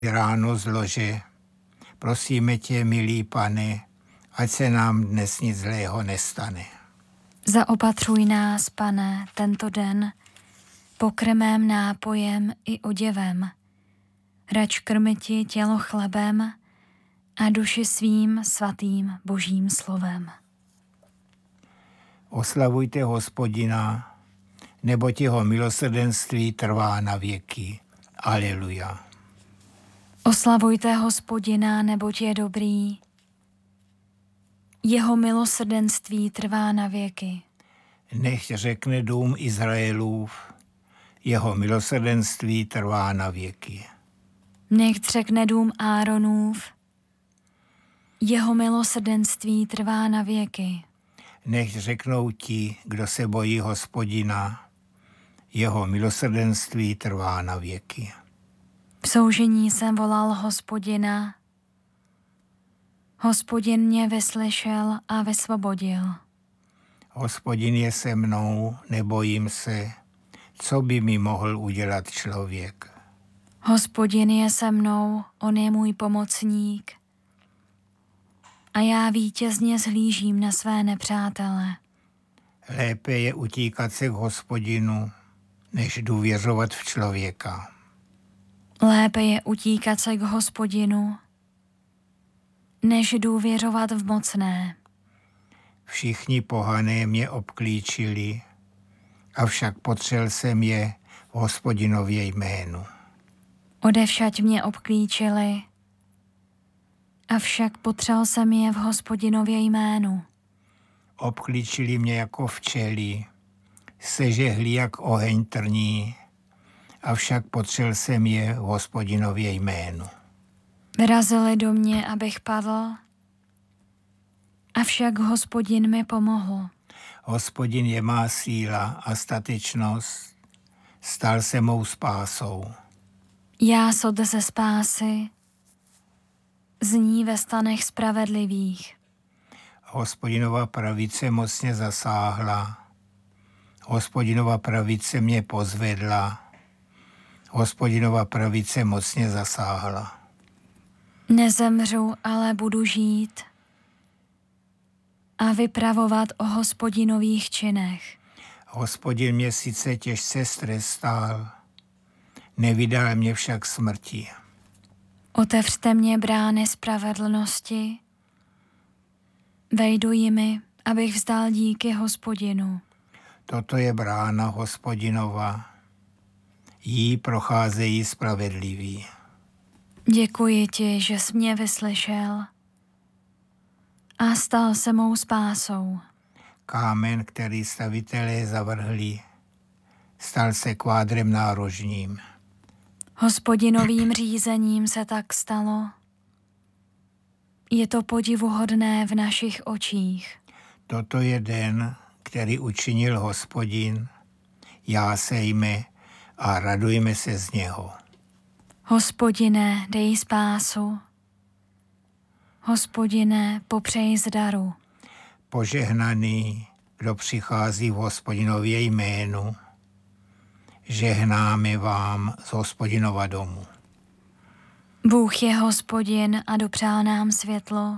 ráno z lože. Prosíme tě, milý Pane, ať se nám dnes nic zlého nestane. Zaopatřuj nás, Pane, tento den pokrmem, nápojem i oděvem. Rač krmiti tělo chlebem a duši svým svatým božím slovem. Oslavujte Hospodina, neboť jeho milosrdenství trvá na věky. Aleluja. Oslavujte Hospodina, neboť je dobrý. Jeho milosrdenství trvá na věky. Nechť řekne dům Izraelův, jeho milosrdenství trvá na věky. Nechť řekne dům Áronův, jeho milosrdenství trvá na věky. Nechť řeknou ti, kdo se bojí Hospodina, jeho milosrdenství trvá na věky. V soužení jsem volal Hospodina, Hospodin mě vyslyšel a vysvobodil. Hospodin je se mnou, nebojím se, co by mi mohl udělat člověk. Hospodin je se mnou, on je můj pomocník. A já vítězně zhlížím na své nepřátele. Lépe je utíkat se k Hospodinu, než důvěřovat v člověka. Lépe je utíkat se k Hospodinu, než důvěřovat v mocné. Všichni pohané mě obklíčili, avšak potřel jsem je v Hospodinově jménu. Odevšať mě obklíčili, avšak potřel jsem je v Hospodinově jménu. Obklíčili mě jako včely, sežehli jak oheň trní, avšak potřel jsem je v Hospodinově jménu. Vyrazili do mě, abych padl, avšak Hospodin mi pomohl. Hospodin je má síla a statečnost, stal se mou spásou. Jásot ze spásy zní ve stanech spravedlivých. Hospodinova pravice mocně zasáhla, Hospodinova pravice mě pozvedla, Hospodinova pravice mocně zasáhla. Nezemřu, ale budu žít a vypravovat o Hospodinových činech. Hospodin mě sice těžce strestal, nevydal mě však smrti. Otevřte mě brány spravedlnosti, vejdu jimi, abych vzdal díky Hospodinu. Toto je brána Hospodinova, jí procházejí spravedliví. Děkuji ti, že jsi mě vyslyšel a stal se mou spásou. Kámen, který stavitelé zavrhli, stal se kvádrem nárožním. Hospodinovým řízením se tak stalo. Je to podivuhodné v našich očích. Toto je den, který učinil Hospodin, jásejme a radujme se z něho. Hospodine, dej spásu. Hospodine, popřej zdaru. Požehnaný, kdo přichází v Hospodinově jménu, žehnáme vám z Hospodinova domu. Bůh je Hospodin a dopřál nám světlo.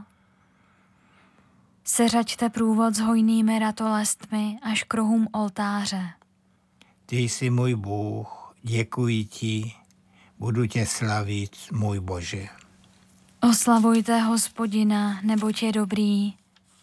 Seřaďte průvod s hojnými ratolestmi až k rohům oltáře. Ty jsi můj Bůh, děkuji ti, budu tě slavit, můj Bože. Oslavujte Hospodina, neboť je dobrý.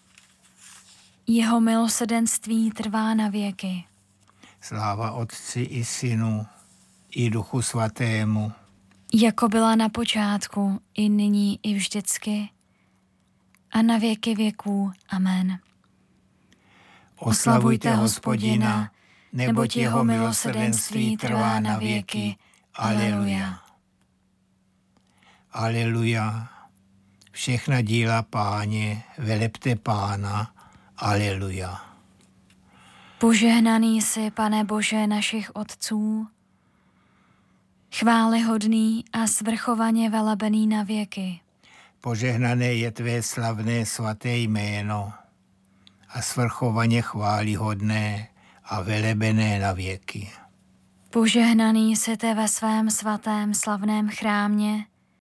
Jeho milosrdenství trvá na věky. Sláva Otci i Synu, i Duchu Svatému. Jako byla na počátku, i nyní, i vždycky, a na věky věků. Amen. Oslavujte Hospodina, neboť jeho milosrdenství trvá na věky. Aleluja. Aleluja. Všechna díla Páně, velepte Pána. Aleluja. Požehnaný jsi, Pane Bože našich otců, chvályhodný a svrchovaně velebený na věky. Požehnané je tvé slavné svaté jméno a svrchovaně chvályhodné a velebené na věky. Požehnaný jsi ty ve svém svatém slavném chrámě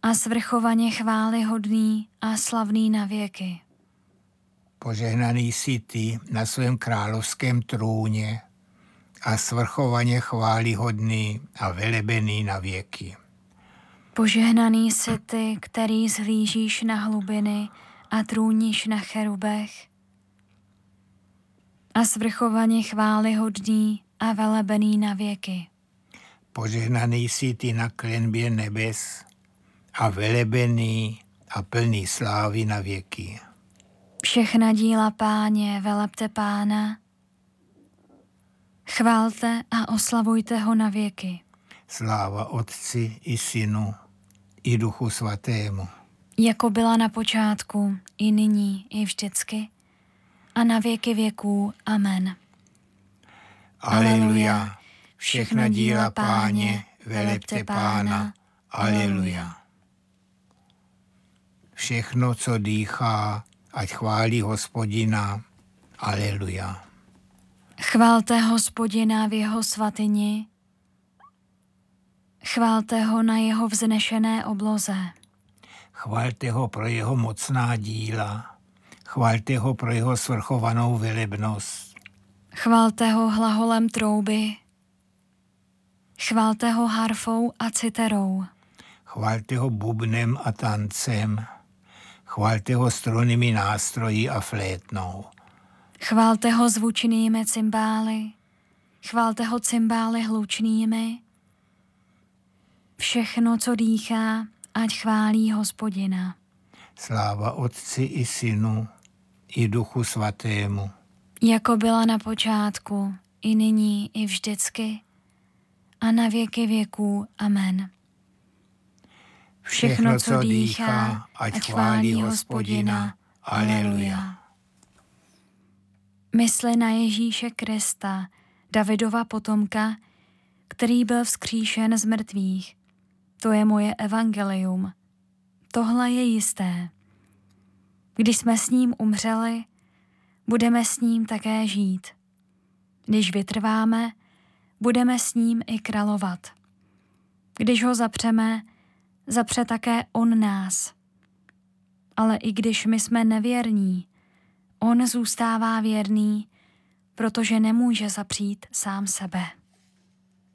a svrchovaně chvályhodný a slavný na věky. Požehnaný jsi ty na svém královském trůně a svrchovaně chvályhodný a velebený na věky. Požehnaný jsi ty, který zhlížíš na hlubiny a trůníš na cherubech a svrchovaně chvályhodný a velebený na věky. Požehnaný jsi ty na klenbě nebes a velebený a plný slávy na věky. Všechna díla Páně, velebte Pána, chválte a oslavujte ho na věky. Sláva Otci i Synu i Duchu Svatému. Jako byla na počátku, i nyní, i vždycky, a na věky věků. Amen. Aleluja. Všechna díla Páně, velebte Pána. Aleluja. Všechno, co dýchá, ať chválí Hospodina. Aleluja. Chválte Hospodina v jeho svatyni, chválte ho na jeho vznešené obloze. Chvalte ho pro jeho mocná díla. Chvalte ho pro jeho svrchovanou velebnost. Chválte ho hlaholem trouby, chválte ho harfou a citerou. Chvalte ho bubnem a tancem. Chvalte ho strunnými nástroji a flétnou. Chválte ho zvučnými cymbály, chválte ho cymbály hlučnými. Všechno, co dýchá, ať chválí Hospodina. Sláva Otci i Synu i Duchu Svatému. Jako byla na počátku, i nyní, i vždycky, a na věky věků. Amen. Všechno, co dýchá, ať chválí Hospodina. Aleluja. Mysli na Ježíše Krista, Davidova potomka, který byl vzkříšen z mrtvých. To je moje evangelium. Tohle je jisté. Když jsme s ním umřeli, budeme s ním také žít. Když vytrváme, budeme s ním i královat. Když ho zapřeme, zapře také on nás. Ale i když my jsme nevěrní, on zůstává věrný, protože nemůže zapřít sám sebe.